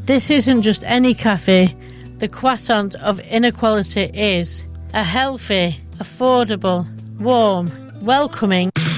This isn't just any cafe. The croissant of inequality is a healthy, affordable, warm, welcoming